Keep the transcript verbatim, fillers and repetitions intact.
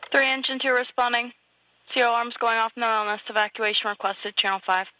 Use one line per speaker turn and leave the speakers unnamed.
Three engine two responding. C O alarms going off, no illness, evacuation requested, channel five.